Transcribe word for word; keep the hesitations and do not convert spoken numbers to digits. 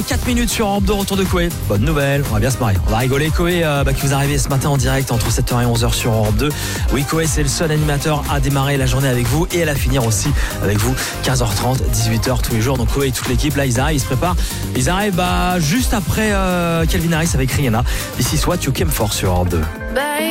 quatre minutes sur Europe deux, retour de Koé. Bonne nouvelle, on va bien se marrer. On va rigoler. Koé euh, bah, qui vous arrivez ce matin en direct entre sept heures et onze heures sur Europe deux. Oui, Koé, c'est le seul animateur à démarrer la journée avec vous et à la finir aussi avec vous. quinze heures trente, dix-huit heures tous les jours. Donc Koé et toute l'équipe, là, ils arrivent, ils se préparent. Ils arrivent bah, juste après euh, Calvin Harris avec Rihanna. Ici, soit You Came For sur Europe deux.